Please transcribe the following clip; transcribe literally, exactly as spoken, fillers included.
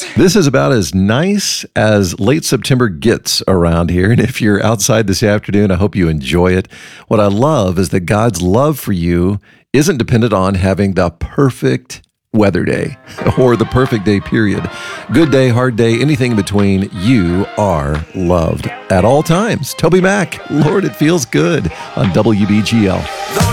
This is about as nice as late September gets around here. And if you're outside this afternoon, I hope you enjoy it. What I love is that God's love for you isn't dependent on having the perfect weather day or the perfect day period. Good day, hard day, anything in between, you are loved at all times. Toby Mac, Lord, it feels good on W B G L.